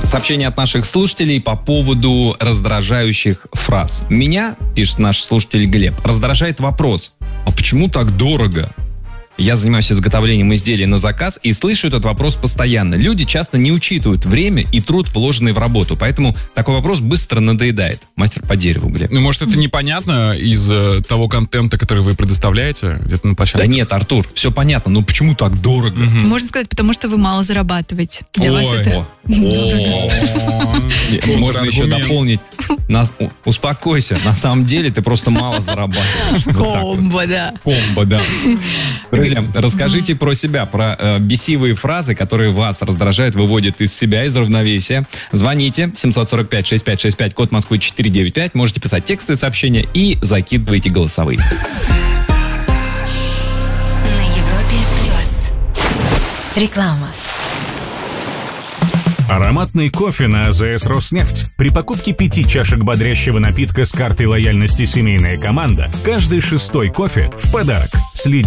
Сообщение от наших слушателей по поводу раздражающих фраз. Меня, пишет наш слушатель Глеб, раздражает вопрос: а почему так дорого? Я занимаюсь изготовлением изделий на заказ и слышу этот вопрос постоянно. Люди часто не учитывают время и труд, вложенный в работу, поэтому такой вопрос быстро надоедает. Мастер по дереву, Глеб. Ну, может, это непонятно из того контента, который вы предоставляете где-то на площадке? Да нет, Артур, все понятно, но почему так дорого? Можно сказать, потому что вы мало зарабатываете. Для вас это Можно еще дополнить. Успокойся, на самом деле ты просто мало зарабатываешь. комбо, да. Комбо, да. Друзья, расскажите про себя, про бесивые фразы, которые вас раздражают, выводят из себя, из равновесия. Звоните 745-6565, код Москвы 495. Можете писать текстовые сообщения и закидывайте голосовые. На Европе плюс. Реклама. Ароматный кофе на АЗС «Роснефть». При покупке 5 чашек бодрящего напитка с картой лояльности «Семейная команда» каждый 6-й кофе в подарок.